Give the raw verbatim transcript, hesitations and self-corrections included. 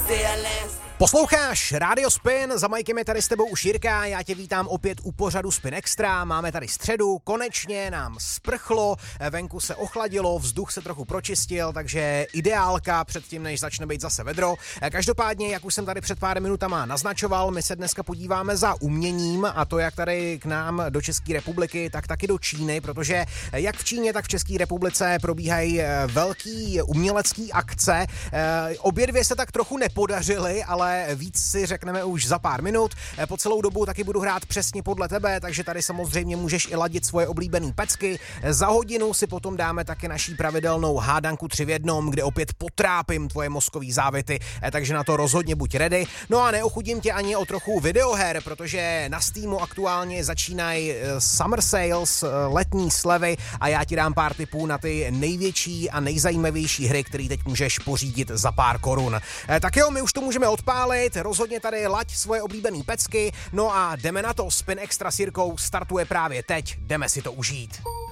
Posloucháš Radio Spin, za Majkem je tady s tebou už Jirka, já tě vítám opět u pořadu Spin Extra, máme tady středu, konečně nám sprchlo, venku se ochladilo, vzduch se trochu pročistil, takže ideálka předtím, než začne být zase vedro. Každopádně, jak už jsem tady před pár minutama naznačoval, my se dneska podíváme za uměním a to jak tady k nám do České republiky, tak taky do Číny, protože jak v Číně, tak v České republice probíhají velký umělecký akce. Obě dvě se tak trochu nepodařily, ale víc si řekneme už za pár minut. Po celou dobu taky budu hrát přesně podle tebe, takže tady samozřejmě můžeš i ladit svoje oblíbené pecky. Za hodinu si potom dáme taky naší pravidelnou hádanku tři v jednom, kde opět potrápím tvoje mozkový závity, takže na to rozhodně buď ready. No a neochudím tě ani o trochu videoher, protože na Steamu aktuálně začínají Summer Sales, letní slevy a já ti dám pár tipů na ty největší a nejzajímavější hry, které teď můžeš pořídit za pár korun. Tak jo, my už to můžeme odpálit. Rozhodně tady laď svoje oblíbený pecky, no a jdeme na to. Spin Extra s Jirkou startuje právě teď, jdeme si to užít.